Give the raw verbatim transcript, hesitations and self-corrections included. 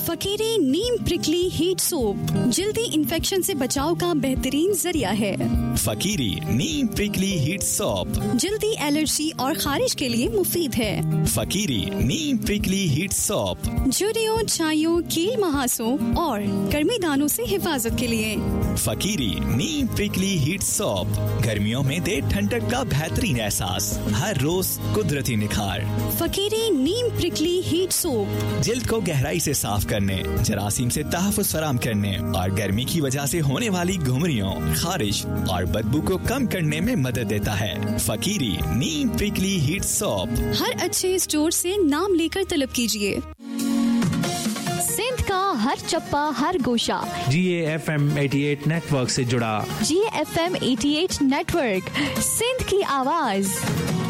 फकीरी नीम prickly heat soap जल्दी infection से बचाव का बेहतरीन जरिया है। फकीरी नीम प्रिकली हीट सोप जल्दी एलर्जी और खारिश के लिए मुफीद है। फकीरी नीम प्रिकली हीट सोप झुर्रियों, छाइयों, कील महासों और गर्मी दानों से हिफाजत के लिए। फकीरी नीम प्रिकली हीट सोप गर्मियों में दे ठंडक का बेहतरीन एहसास, हर रोज कुदरती निखार। फकीरी नीम प्रिकली हीट सोप जिल्द को गहराई से साफ करने, जरासीम से तहफ़्फ़ुज़ फराहम करने और गर्मी की वजह से होने वाली घुमरियों, खारिश और बदबू को कम करने में मदद देता है। फकीरी नीम प्रिकली हीट सोप हर अच्छे स्टोर से नाम लेकर तलब कीजिए। सिंध का हर चप्पा, हर गोशा जी ए एफ एम अठासी नेटवर्क से जुड़ा। जी ए एफ एम अठासी नेटवर्क, सिंध की आवाज।